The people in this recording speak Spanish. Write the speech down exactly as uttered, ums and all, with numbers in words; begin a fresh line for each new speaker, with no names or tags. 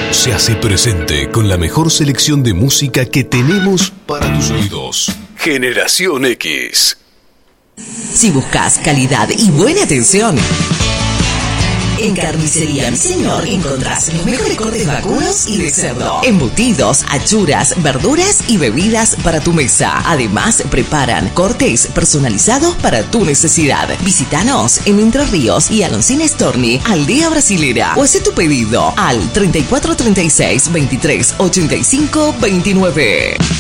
se hace presente con la mejor selección de música que tenemos para tus oídos. Generación X.
Si buscas calidad y buena atención, en Carnicería Mi Señor encontrás los mejores cortes vacunos y de cerdo, embutidos, achuras, verduras y bebidas para tu mesa. Además, preparan cortes personalizados para tu necesidad. Visítanos en Entre Ríos y Aloncina Storni, Aldea Brasilera, o haz tu pedido al treinta y cuatro treinta y seis veintitrés ochenta y cinco veintinueve.